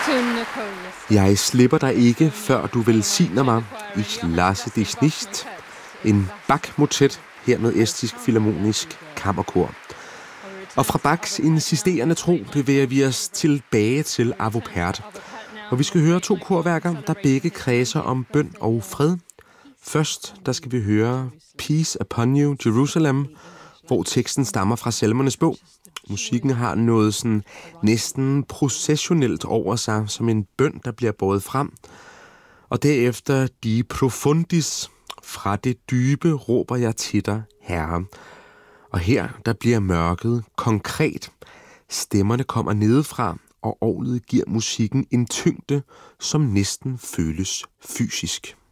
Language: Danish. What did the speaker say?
Jeg slipper dig ikke, før du velsigner mig. Ich lasse dich nicht. En Bach-motet her med Estisk Filharmonisk Kammerkor. Og fra Bachs insisterende tro bevæger vi os tilbage til Arvo Pärt. Og vi skal høre 2 korværker, der begge kredser om bøn og fred. Først der skal vi høre Peace Upon You, Jerusalem, hvor teksten stammer fra Salmernes bog. Musikken har noget sådan næsten processionelt over sig, som en bøn, der bliver båret frem. Og derefter De Profundis, fra det dybe råber jeg til dig, Herre. Og her, der bliver mørket konkret. Stemmerne kommer nedefra, og orglet giver musikken en tyngde, som næsten føles fysisk.